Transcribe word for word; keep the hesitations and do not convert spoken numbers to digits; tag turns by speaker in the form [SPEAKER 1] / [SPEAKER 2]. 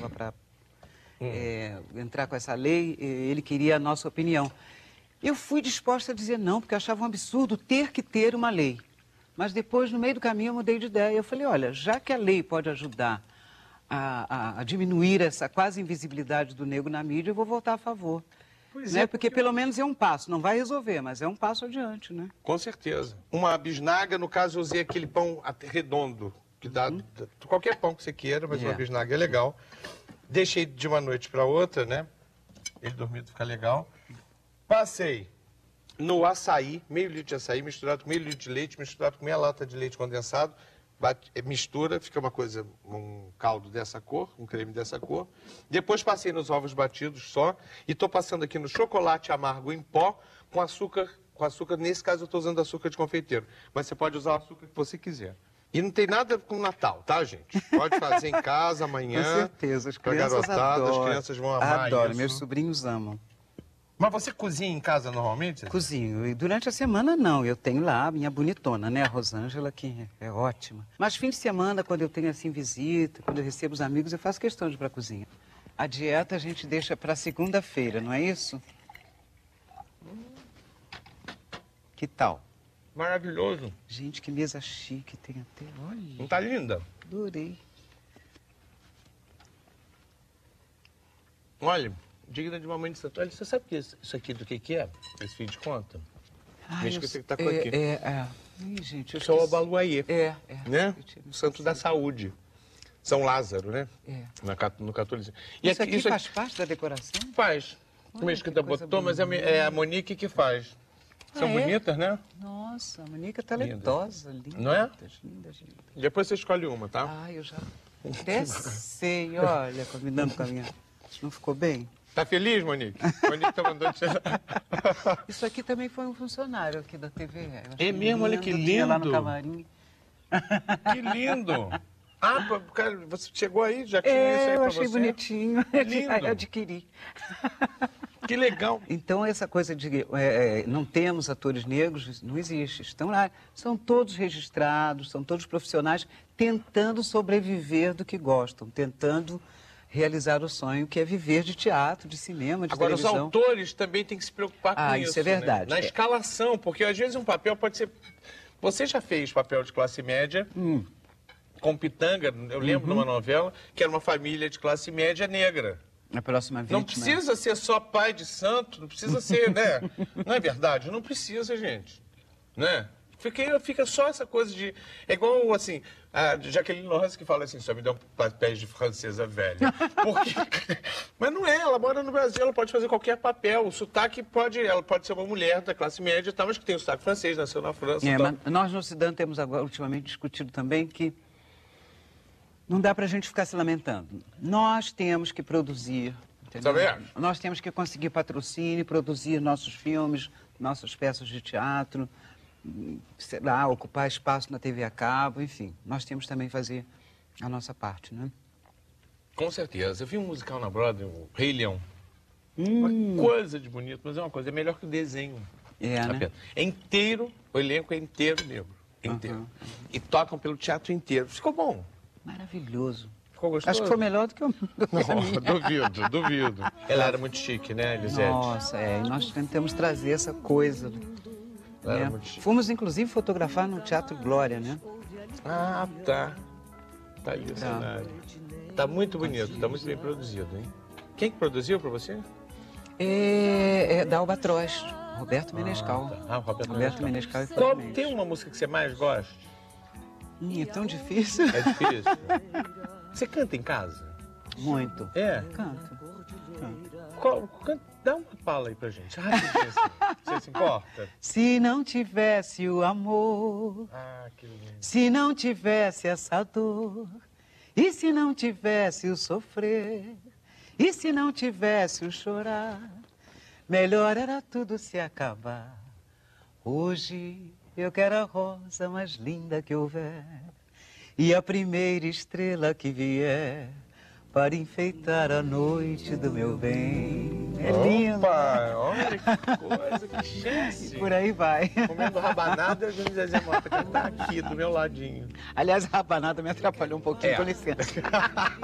[SPEAKER 1] estava para é, entrar com essa lei, ele queria a nossa opinião. Eu fui disposta a dizer não, porque eu achava um absurdo ter que ter uma lei. Mas depois, no meio do caminho, eu mudei de ideia. Eu falei, olha, já que a lei pode ajudar a, a, a diminuir essa quase invisibilidade do negro na mídia, eu vou votar a favor.
[SPEAKER 2] Pois
[SPEAKER 1] né?
[SPEAKER 2] é,
[SPEAKER 1] Porque pelo menos é um passo, não vai resolver, mas é um passo adiante, né?
[SPEAKER 2] Com certeza. Uma bisnaga, no caso, eu usei aquele pão até redondo, que dá
[SPEAKER 1] Uhum.
[SPEAKER 2] qualquer pão que você queira, mas
[SPEAKER 1] É.
[SPEAKER 2] uma bisnaga é legal. Deixei de uma noite para outra, né? Ele dormindo fica legal. Passei no açaí, meio litro de açaí misturado com meio litro de leite, misturado com meia lata de leite condensado. Bate, mistura, fica uma coisa, um caldo dessa cor, um creme dessa cor. Depois passei nos ovos batidos só e estou passando aqui no chocolate amargo em pó com açúcar, com açúcar, nesse caso eu estou usando açúcar de confeiteiro, mas você pode usar o açúcar que você quiser. E não tem nada com Natal, tá, gente? Pode fazer em casa amanhã.
[SPEAKER 1] Com certeza, as
[SPEAKER 2] pra
[SPEAKER 1] crianças
[SPEAKER 2] garotada,
[SPEAKER 1] adoram.
[SPEAKER 2] as crianças vão amar
[SPEAKER 1] Adoram,
[SPEAKER 2] isso.
[SPEAKER 1] meus sobrinhos amam.
[SPEAKER 2] Mas você cozinha em casa normalmente?
[SPEAKER 1] Cozinho. E durante a semana, não. Eu tenho lá a minha bonitona, né? A Rosângela, que é ótima. Mas fim de semana, quando eu tenho, assim, visita, quando eu recebo os amigos, eu faço questão de ir para a cozinha. A dieta a gente deixa para segunda-feira, não é isso? Que tal?
[SPEAKER 2] Maravilhoso.
[SPEAKER 1] Gente, que mesa chique tem até. Olha.
[SPEAKER 2] Não tá linda?
[SPEAKER 1] Adorei.
[SPEAKER 2] Olha, digna de uma mãe de santo. Olha, você sabe que isso isso aqui do que que é? Esse fio de conta?
[SPEAKER 1] Ai,
[SPEAKER 2] Mesmo
[SPEAKER 1] eu
[SPEAKER 2] que você
[SPEAKER 1] s-
[SPEAKER 2] tá com
[SPEAKER 1] é,
[SPEAKER 2] aqui.
[SPEAKER 1] É, é. Ih, gente, eu
[SPEAKER 2] Isso é o
[SPEAKER 1] esqueci.
[SPEAKER 2] Abaluayê,
[SPEAKER 1] É, é.
[SPEAKER 2] né?
[SPEAKER 1] Eu tinha me
[SPEAKER 2] O santo da
[SPEAKER 1] esquecido.
[SPEAKER 2] saúde. São Lázaro, né?
[SPEAKER 1] É.
[SPEAKER 2] Na, cat- no catolicismo. E
[SPEAKER 1] Isso aqui
[SPEAKER 2] isso
[SPEAKER 1] faz parte da decoração?
[SPEAKER 2] faz.
[SPEAKER 1] Olha,
[SPEAKER 2] O Mesquita
[SPEAKER 1] que coisa
[SPEAKER 2] botou, mas é, a Mi- é a
[SPEAKER 1] bonita.
[SPEAKER 2] Monique que faz. São
[SPEAKER 1] Ah, é?
[SPEAKER 2] bonitas, né?
[SPEAKER 1] Nossa, a Monica talentosa, linda.
[SPEAKER 2] Não é?
[SPEAKER 1] Lindas, lindas, lindas.
[SPEAKER 2] Depois você escolhe uma, tá?
[SPEAKER 1] Ai, eu já até sei, olha, combinando com a minha. Não ficou bem?
[SPEAKER 2] Tá feliz, Monique? Monique tá mandando te...
[SPEAKER 1] Isso aqui também foi um funcionário aqui da T V. Eu achei
[SPEAKER 2] É mesmo? Olha que
[SPEAKER 1] tinha lá no
[SPEAKER 2] lindo.
[SPEAKER 1] camarim.
[SPEAKER 2] Que lindo! Ah, pô, cara, você chegou aí, já tinha isso aí
[SPEAKER 1] É, eu
[SPEAKER 2] pra
[SPEAKER 1] achei
[SPEAKER 2] você?
[SPEAKER 1] bonitinho.
[SPEAKER 2] Lindo.
[SPEAKER 1] Aí adquiri.
[SPEAKER 2] Que legal.
[SPEAKER 1] Então, essa coisa de é, é, não temos atores negros, não existe. Estão lá, são todos registrados, são todos profissionais tentando sobreviver do que gostam, tentando realizar o sonho que é viver de teatro, de cinema, de
[SPEAKER 2] Agora, os
[SPEAKER 1] televisão.
[SPEAKER 2] autores também têm que se preocupar com
[SPEAKER 1] Ah,
[SPEAKER 2] isso.
[SPEAKER 1] isso é verdade.
[SPEAKER 2] Né? Na
[SPEAKER 1] É.
[SPEAKER 2] escalação, porque às vezes um papel pode ser... Você já fez papel de classe média
[SPEAKER 1] Hum.
[SPEAKER 2] com Pitanga, eu lembro de uma novela, que era uma família de classe média negra.
[SPEAKER 1] Na próxima vítima.
[SPEAKER 2] Não precisa ser só pai de santo, não precisa ser, né? Não é verdade? Não precisa, gente. Né? Fica, fica só essa coisa de... É igual, assim, a Jaqueline Lourenço que fala assim, só me dá um papéis de francesa velha. Porque... Mas não é, ela mora no Brasil, ela pode fazer qualquer papel. O sotaque pode... Ela pode ser uma mulher da classe média, tá, mas que tem o sotaque francês, nasceu na França.
[SPEAKER 1] É,
[SPEAKER 2] tal.
[SPEAKER 1] mas nós no Cidadão temos agora, ultimamente, discutido também que não dá para a gente ficar se lamentando. Nós temos que produzir, entendeu?
[SPEAKER 2] Tá vendo?
[SPEAKER 1] Nós temos que conseguir patrocínio, produzir nossos filmes, nossas peças de teatro, sei lá, ocupar espaço na T V a cabo, enfim. Nós temos também que fazer a nossa parte, né?
[SPEAKER 2] Com certeza. Eu vi um musical na Broadway, o Rei Leão.
[SPEAKER 1] Hum.
[SPEAKER 2] Uma coisa de bonito, mas é uma coisa, é melhor que o desenho.
[SPEAKER 1] É, né?
[SPEAKER 2] Apenas. É inteiro, o elenco é inteiro negro. Inteiro.
[SPEAKER 1] Aham,
[SPEAKER 2] E tocam pelo teatro inteiro. Ficou bom.
[SPEAKER 1] Maravilhoso.
[SPEAKER 2] Ficou gostoso?
[SPEAKER 1] Acho que foi melhor do que o do que a minha.
[SPEAKER 2] Não, duvido, duvido. Ela era muito chique, né, Elisete?
[SPEAKER 1] Nossa, é, e nós tentamos trazer essa coisa.
[SPEAKER 2] Ela era
[SPEAKER 1] né?
[SPEAKER 2] muito chique.
[SPEAKER 1] Fomos, inclusive, fotografar no Teatro Glória, né?
[SPEAKER 2] Ah, tá. Tá ali o
[SPEAKER 1] Tá.
[SPEAKER 2] cenário. Tá muito bonito, tá muito bem produzido, hein? Quem que produziu pra você?
[SPEAKER 1] É, é da Albatroz, Roberto Menescal.
[SPEAKER 2] tá. Ah, o Roberto
[SPEAKER 1] Roberto
[SPEAKER 2] Menescal.
[SPEAKER 1] Menescal e
[SPEAKER 2] Qual,
[SPEAKER 1] Flamengo.
[SPEAKER 2] tem uma música que você mais gosta?
[SPEAKER 1] Ih, é tão difícil.
[SPEAKER 2] É difícil. Você canta em casa?
[SPEAKER 1] Muito.
[SPEAKER 2] É?
[SPEAKER 1] Canto.
[SPEAKER 2] Qual, can- dá uma pala aí pra gente, rapidinho assim. Você se importa?
[SPEAKER 1] Se não tivesse o amor,
[SPEAKER 2] Ah, que lindo.
[SPEAKER 1] se não tivesse essa dor, e se não tivesse o sofrer, e se não tivesse o chorar, melhor era tudo se acabar. Hoje eu quero a rosa mais linda que houver, e a primeira estrela que vier, para enfeitar a noite do meu bem. É lindo.
[SPEAKER 2] Opa, olha que coisa, que chance.
[SPEAKER 1] E por aí vai.
[SPEAKER 2] Comendo rabanada, a Júnior Zezé Mota, que tá aqui do meu ladinho.
[SPEAKER 1] Aliás, a rabanada me atrapalhou um pouquinho,
[SPEAKER 2] É.
[SPEAKER 1] com licença.